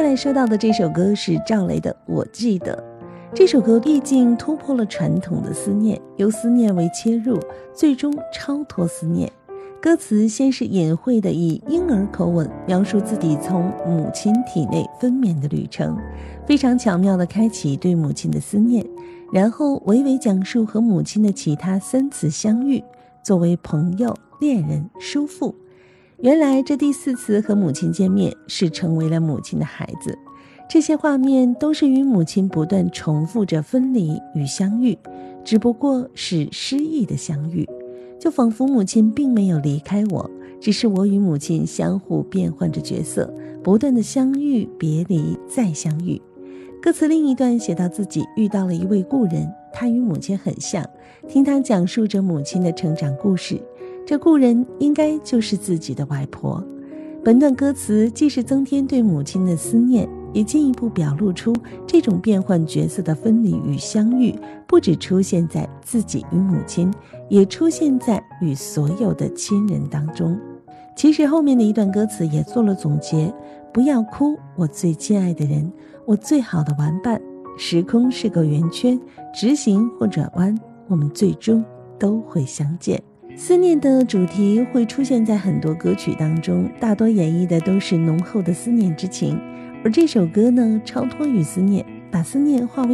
下来说到的这首歌是赵雷的《我记得》。这首歌毕竟突破了传统的思念，由思念为切入，最终超脱思念。歌词先是隐晦地以婴儿口吻描述自己从母亲体内分娩的旅程，非常巧妙地开启对母亲的思念，然后娓娓讲述和母亲的其他3次相遇，作为朋友、恋人、叔父。原来这第4次和母亲见面是成为了母亲的孩子，这些画面都是与母亲不断重复着分离与相遇，只不过是诗意的相遇，就仿佛母亲并没有离开我，只是我与母亲相互变换着角色，不断的相遇、别离、再相遇。歌词另一段写到自己遇到了一位故人，他与母亲很像，听他讲述着母亲的成长故事，这故人应该就是自己的外婆。本段歌词既是增添对母亲的思念，也进一步表露出这种变换角色的分离与相遇，不只出现在自己与母亲，也出现在与所有的亲人当中。其实后面的一段歌词也做了总结，不要哭，我最亲爱的人，我最好的玩伴，时空是个圆圈，直行或转弯，我们最终都会相见。思念的主题会出现在很多歌曲当中，大多演绎的都是浓厚的思念之情，而这首歌呢，超脱于思念，把思念化为